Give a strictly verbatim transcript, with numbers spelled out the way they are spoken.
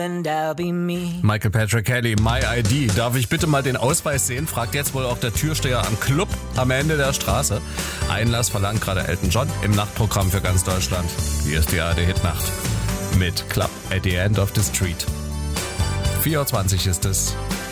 And I'll be me. Michael Patrick Kelly, My I D. Darf ich bitte mal den Ausweis sehen? Fragt jetzt wohl auch der Türsteher am Club am Ende der Straße. Einlass verlangt gerade Elton John im Nachtprogramm für ganz Deutschland. Hier ist die A R D-Hitnacht mit Club at the End of the Street. vier Uhr zwanzig ist es.